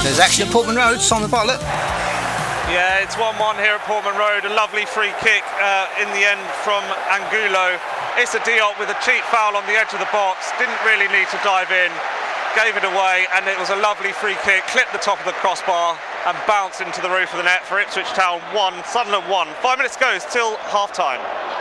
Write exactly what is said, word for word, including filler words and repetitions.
There's action at Portman Road, Simon Bartlett. Yeah, it's one one here at Portman Road. A lovely free kick uh, in the end from Angulo. Issa Diop with a cheap foul on the edge of the box. Didn't really need to dive in. Gave it away, and it was a lovely free kick. Clipped the top of the crossbar and bounced into the roof of the net for Ipswich Town one, Sunderland one. Five minutes goes till half time.